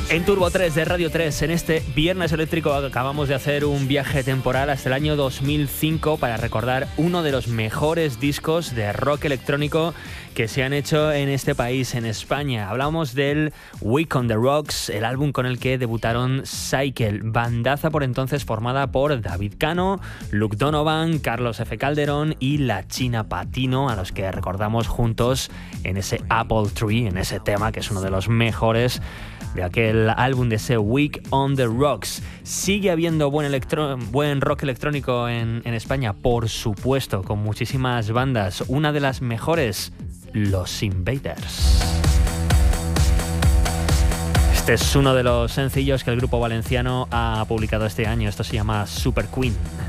En Turbo 3 de Radio 3, en este Viernes Eléctrico, acabamos de hacer un viaje temporal hasta el año 2005 para recordar uno de los mejores discos de rock electrónico que se han hecho en este país, en España. Hablamos del Week on the Rocks, el álbum con el que debutaron Cycle, bandaza por entonces formada por David Cano, Luke Donovan, Carlos F. Calderón y La China Patino, a los que recordamos juntos en ese Apple Tree, en ese tema que es uno de los mejores de aquel álbum, de ese Week on the Rocks. ¿Sigue habiendo buen rock electrónico en España? Por supuesto, con muchísimas bandas. Una de las mejores, Los Invaders. Este es uno de los sencillos que el grupo valenciano ha publicado este año. Esto se llama Super Queen.